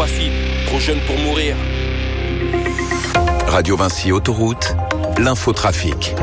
pas fibre, trop jeune pour mourir. Radio Vinci Autoroute, l'infotrafic.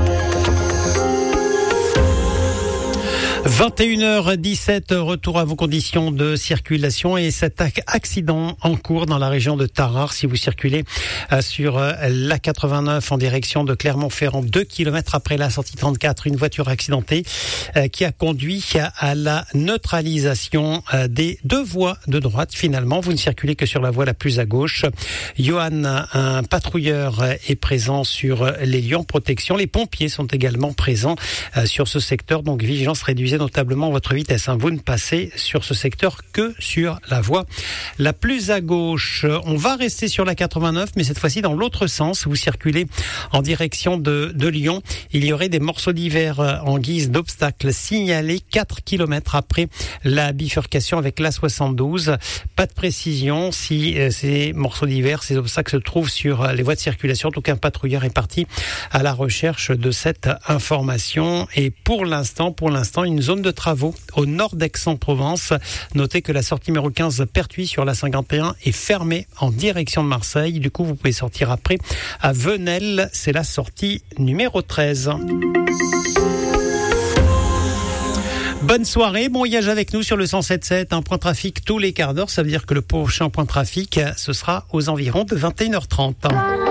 21h17, retour à vos conditions de circulation et cet accident en cours dans la région de Tarare. Si vous circulez sur la 89 en direction de Clermont-Ferrand, 2 km après la sortie 34, une voiture accidentée qui a conduit à la neutralisation des deux voies de droite. Finalement, vous ne circulez que sur la voie la plus à gauche. Johan, un patrouilleur, est présent sur les lieux en protection. Les pompiers sont également présents sur ce secteur, donc vigilance, réduisez notablement votre vitesse. Vous ne passez sur ce secteur que sur la voie la plus à gauche. On va rester sur la 89, mais cette fois-ci dans l'autre sens. Vous circulez en direction de Lyon. Il y aurait des morceaux d'hiver en guise d'obstacle signalés 4 km après la bifurcation avec l'A72. Pas de précision si ces morceaux d'hiver, ces obstacles se trouvent sur les voies de circulation. Donc un patrouilleur est parti à la recherche de cette information. Et pour l'instant, une zone de travaux au nord d'Aix-en-Provence. Notez que la sortie numéro 15 Pertuis sur la 51 est fermée en direction de Marseille. Du coup, vous pouvez sortir après à Venelle. C'est la sortie numéro 13. Bonne soirée, bon voyage avec nous sur le 107.7, un point trafic tous les quarts d'heure. Ça veut dire que le prochain point trafic, ce sera aux environs de 21h30.